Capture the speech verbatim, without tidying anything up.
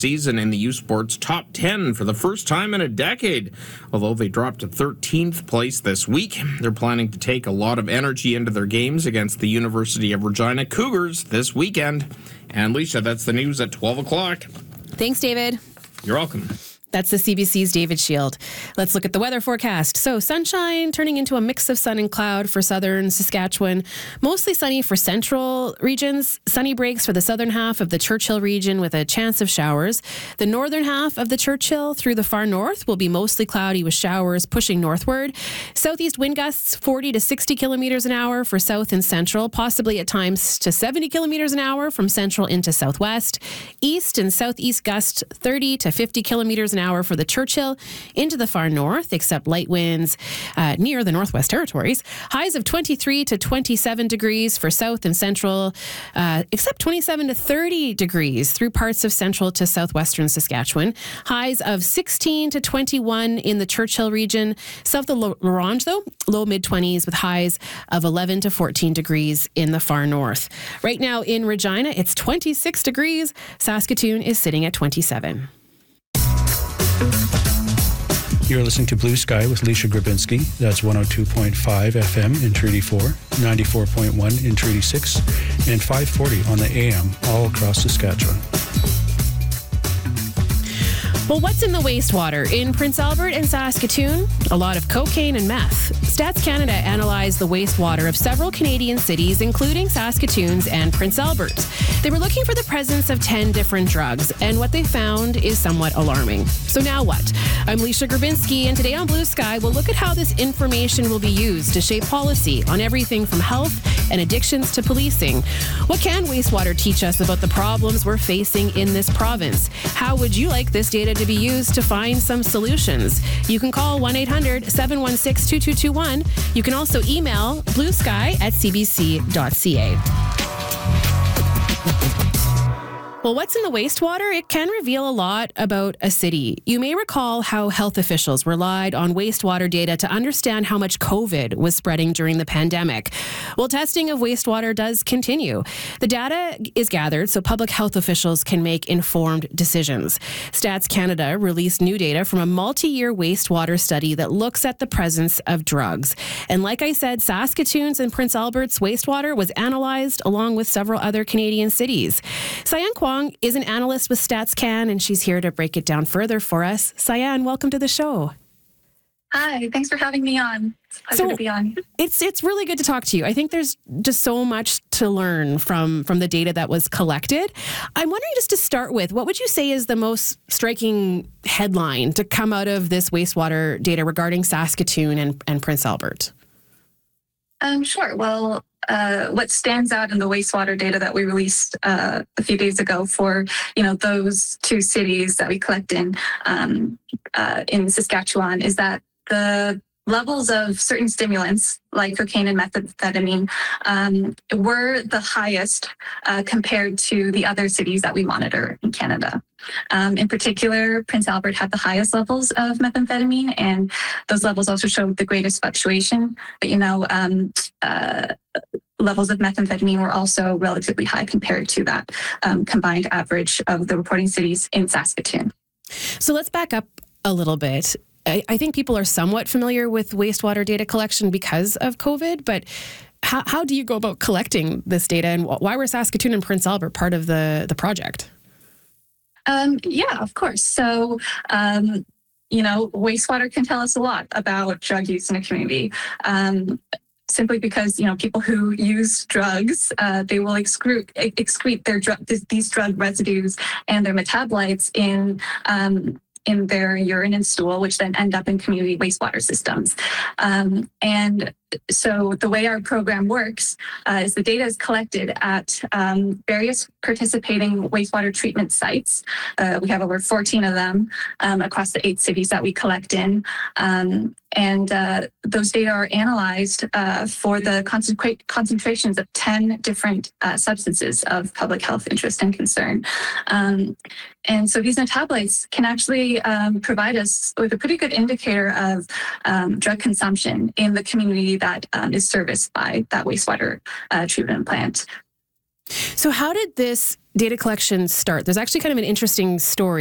season in the U Sports top ten for the first time in a decade. Although they dropped to thirteenth place this week, they're planning to take a lot of energy into their games against the University of Regina Cougars this weekend. And Alicia, that's the news at twelve o'clock. Thanks, David. You're welcome. That's the C B C's David Shield. Let's look at the weather forecast. So sunshine turning into a mix of sun and cloud for southern Saskatchewan. Mostly sunny for central regions. Sunny breaks for the southern half of the Churchill region with a chance of showers. The northern half of the Churchill through the far north will be mostly cloudy with showers pushing northward. Southeast wind gusts forty to sixty kilometers an hour for south and central, possibly at times to seventy kilometers an hour from central into southwest. East and southeast gusts thirty to fifty kilometers an hour for the Churchill into the far north, except light winds uh, near the Northwest Territories. Highs of twenty-three to twenty-seven degrees for south and central, uh, except twenty-seven to thirty degrees through parts of central to southwestern Saskatchewan. Highs of sixteen to twenty-one in the Churchill region. South of La Ronge, though, low mid-twenties with highs of eleven to fourteen degrees in the far north. Right now in Regina, it's twenty-six degrees. Saskatoon is sitting at twenty-seven. You're listening to Blue Sky with Alicia Grabinski. That's one oh two point five F M in Treaty four, ninety-four point one in Treaty six, and five forty on the A M all across Saskatchewan. Well, what's in the wastewater? In Prince Albert and Saskatoon, a lot of cocaine and meth. Stats Canada analyzed the wastewater of several Canadian cities, including Saskatoon's and Prince Albert's. They were looking for the presence of ten different drugs, and what they found is somewhat alarming. So now what? I'm Alicia Grabinski, and today on Blue Sky, we'll look at how this information will be used to shape policy on everything from health and addictions to policing. What can wastewater teach us about the problems we're facing in this province? How would you like this data to be used to find some solutions? You can call one eight hundred seven one six two two two one. You can also email bluesky at c b c dot c a. Well, what's in the wastewater? It can reveal a lot about a city. You may recall how health officials relied on wastewater data to understand how much COVID was spreading during the pandemic. Well, testing of wastewater does continue. The data is gathered so public health officials can make informed decisions. Stats Canada released new data from a multi-year wastewater study that looks at the presence of drugs. And like I said, Saskatoon's and Prince Albert's wastewater was analyzed along with several other Canadian cities. Cyan Kwong is an analyst with Stats Can, and she's here to break it down further for us. Cyan, welcome to the show. Hi, thanks for having me on. It's a pleasure so to be on. It's it's really good to talk to you. I think there's just so much to learn from, from the data that was collected. I'm wondering, just to start with, what would you say is the most striking headline to come out of this wastewater data regarding Saskatoon and, and Prince Albert? Um, sure. Well, uh, what stands out in the wastewater data that we released uh, a few days ago for, you know, those two cities that we collect in um, uh, in Saskatchewan is that the levels of certain stimulants like cocaine and methamphetamine um, were the highest uh, compared to the other cities that we monitor in Canada. Um, in particular, Prince Albert had the highest levels of methamphetamine, and those levels also showed the greatest fluctuation. But, you know, um, uh, levels of methamphetamine were also relatively high compared to that um, combined average of the reporting cities in Saskatoon. So let's back up a little bit. I, I think people are somewhat familiar with wastewater data collection because of COVID, but how, how do you go about collecting this data, and why were Saskatoon and Prince Albert part of the, the project? Um, yeah, of course. So, um, you know, wastewater can tell us a lot about drug use in a community. Um, simply because, you know, people who use drugs, uh, they will excrete, excrete their drug, these drug residues and their metabolites in um, in their urine and stool, which then end up in community wastewater systems. Um, and so the way our program works uh, is the data is collected at um, various participating wastewater treatment sites. Uh, we have over fourteen of them um, across the eight cities that we collect in. Um, and uh, those data are analyzed uh, for the concentra- concentrations of ten different uh, substances of public health interest and concern. Um, and so these metabolites can actually um, provide us with a pretty good indicator of um, drug consumption in the community that um, is serviced by that wastewater uh, treatment plant. So how did this data collection start? There's actually kind of an interesting story.